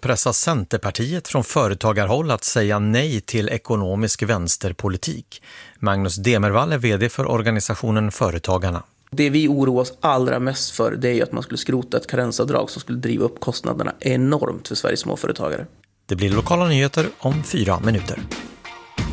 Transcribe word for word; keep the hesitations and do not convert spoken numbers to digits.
pressa Centerpartiet från företagarhåll att säga nej till ekonomisk vänsterpolitik. Magnus Demervall är vd för organisationen Företagarna. Det vi oroar oss allra mest för, det är ju att man skulle skrota ett karensavdrag som skulle driva upp kostnaderna enormt för Sveriges småföretagare. Det blir lokala nyheter om fyra minuter.